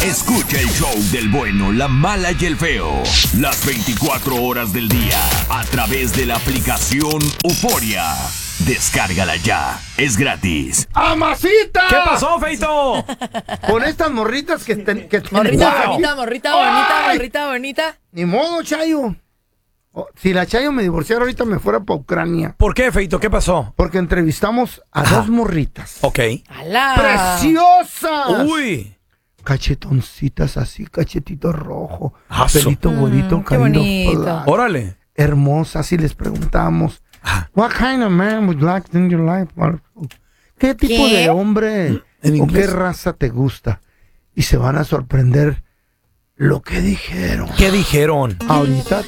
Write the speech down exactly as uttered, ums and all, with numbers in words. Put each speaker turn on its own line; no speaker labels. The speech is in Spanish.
Escucha el show del bueno, la mala y el feo. Las veinticuatro horas del día. A través de la aplicación Euforia. Descárgala ya. Es gratis.
¡Amasita!
¿Qué pasó, Feito?
Con estas morritas que... Ten, que
Morrita
wow.
bonita, morrita bonita, morrita bonita.
Ni modo, Chayo. Oh, si la Chayo me divorciara ahorita me fuera para Ucrania.
¿Por qué, Feito? ¿Qué pasó?
Porque entrevistamos a
Ajá.
dos morritas.
Ok.
¡Hala!
¡Preciosas!
Uy.
Cachetoncitas así, cachetito rojo.
Ah,
pelito
Mm,
bonito,
qué
caído
bonito.
flat,
Órale.
hermosas. Y les preguntamos,
Ah.
what kind of man would you like in your life? ¿Qué tipo
¿Qué?
de hombre
En
o qué
inglés.
raza te gusta? Y se van a sorprender lo que dijeron.
¿Qué dijeron?
Ahorita